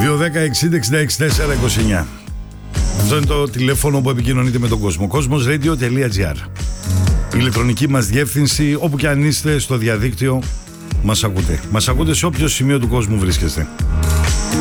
210-60-66-429. Αυτό είναι το τηλέφωνο που επικοινωνείτε με τον κόσμο. Cosmosradio.gr. Η ηλεκτρονική μας διεύθυνση, όπου και αν είστε στο διαδίκτυο, μας ακούτε. Μας ακούτε σε όποιο σημείο του κόσμου βρίσκεστε.